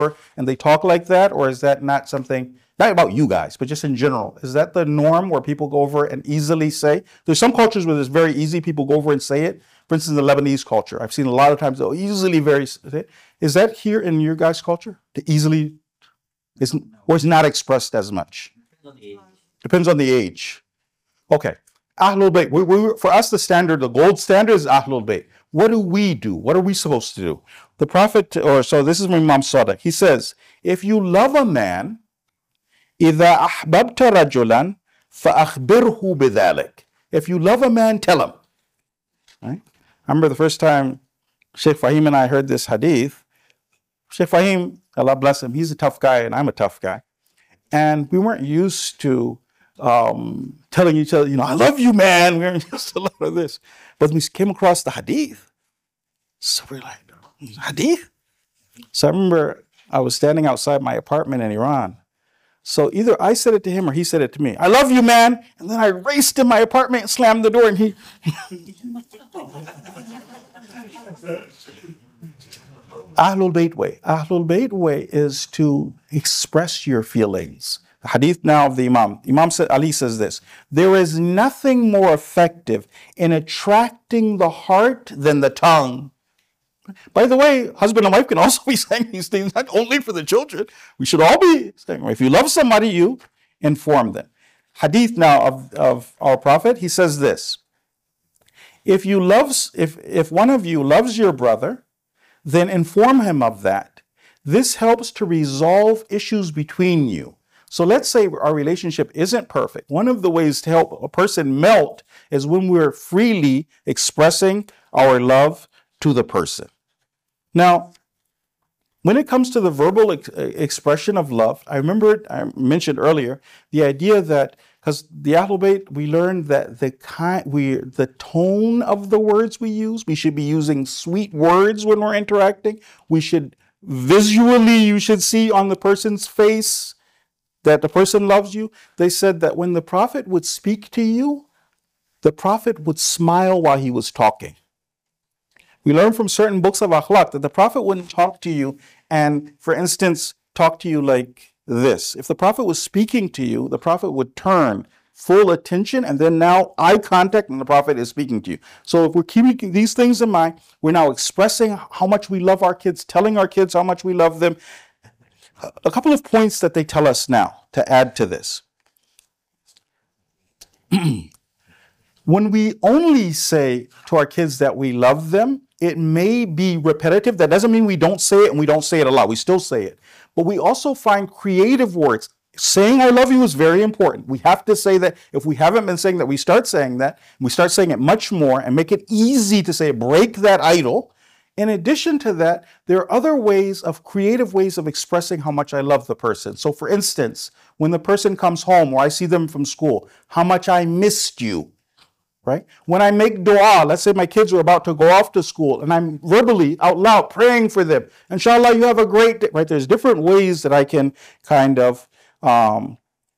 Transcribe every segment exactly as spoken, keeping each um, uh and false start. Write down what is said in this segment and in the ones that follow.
and they talk like that, or is that not something, not about you guys, but just in general? Is that the norm where people go over and easily say? There's some cultures where it's very easy, people go over and say it. For instance, the Lebanese culture, I've seen a lot of times they'll easily very, is that here in your guys' culture? To easily, is, or is not expressed as much? Depends on the age. Okay. Ahlul Bayt. We, we, for us, the standard, the gold standard is Ahlul Bayt. What do we do? What are we supposed to do? The Prophet, or so this is from Imam Sadiq. He says, if you love a man, إِذَا أَحْبَبْتَ رَجُلًا فَأَخْبِرْهُ بِذَلِكَ. If you love a man, tell him. Right? I remember the first time Sheikh Fahim and I heard this hadith. Sheikh Fahim, Allah bless him, he's a tough guy and I'm a tough guy. And we weren't used to um, telling each other, you know, I love you, man. We weren't used to a lot of this. But we came across the hadith. So we're like, hadith? So I remember I was standing outside my apartment in Iran. So either I said it to him or he said it to me. I love you, man. And then I raced in my apartment and slammed the door and he... Ahlul Bayt way. Ahlul Bayt way is to express your feelings. The hadith now of the Imam. Imam Ali says this, there is nothing more effective in attracting the heart than the tongue. By the way, husband and wife can also be saying these things, not only for the children. We should all be saying, if you love somebody, you inform them. Hadith now of, of our Prophet, he says this, if you love, if, if one of you loves your brother, then inform him of that. This helps to resolve issues between you. So let's say our relationship isn't perfect. One of the ways to help a person melt is when we're freely expressing our love to the person. Now, when it comes to the verbal ex expression of love, I remember I mentioned earlier the idea that, because the Ahlul Bayt, we learned that the kind, we, the tone of the words we use, we should be using sweet words when we're interacting. We should visually, you should see on the person's face that the person loves you. They said that when the Prophet would speak to you, the Prophet would smile while he was talking. We learn from certain books of akhlaq that the Prophet wouldn't talk to you and, for instance, talk to you like this. If the Prophet was speaking to you, the Prophet would turn full attention and then now eye contact and the Prophet is speaking to you. So if we're keeping these things in mind, we're now expressing how much we love our kids, telling our kids how much we love them. A couple of points that they tell us now to add to this. When we only say to our kids that we love them, it may be repetitive. That doesn't mean we don't say it and we don't say it a lot. We still say it. But we also find creative words. Saying I love you is very important. We have to say that. If we haven't been saying that, we start saying that. We start saying it much more and make it easy to say, break that idol. In addition to that, there are other ways of creative ways of expressing how much I love the person. So for instance, when the person comes home or I see them from school, how much I missed you. Right? When I make dua, let's say my kids are about to go off to school and I'm verbally out loud praying for them. Inshallah, you have a great day. Right? There's different ways that I can kind of um,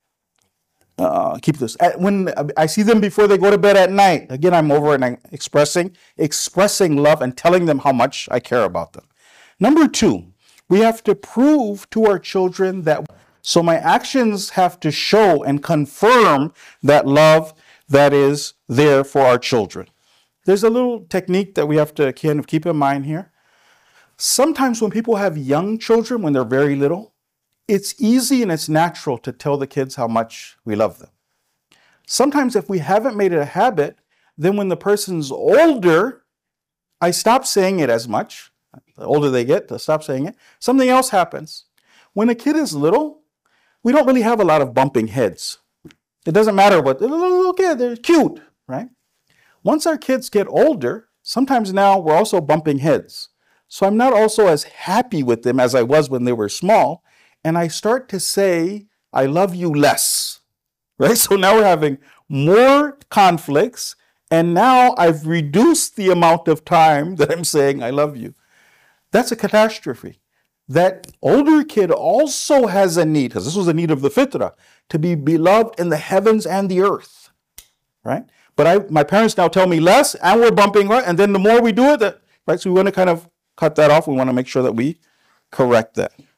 uh, keep this. When I see them before they go to bed at night, again, I'm over and I'm expressing, expressing love and telling them how much I care about them. Number two, we have to prove to our children that, so my actions have to show and confirm that love that is there for our children. There's a little technique that we have to kind of keep in mind here. Sometimes when people have young children, when they're very little, it's easy and it's natural to tell the kids how much we love them. Sometimes if we haven't made it a habit, then when the person's older, I stop saying it as much. The older they get, I stop saying it. Something else happens. When a kid is little, we don't really have a lot of bumping heads. It doesn't matter what, they're a little kid, they're cute, right? Once our kids get older, sometimes now we're also bumping heads. So I'm not also as happy with them as I was when they were small. And I start to say, I love you less, right? So now we're having more conflicts. And now I've reduced the amount of time that I'm saying I love you. That's a catastrophe. That older kid also has a need, because this was a need of the fitrah, to be beloved in the heavens and the earth, right? But I, my parents now tell me less, and we're bumping, right? And then the more we do it, that, right? So we want to kind of cut that off. We want to make sure that we correct that.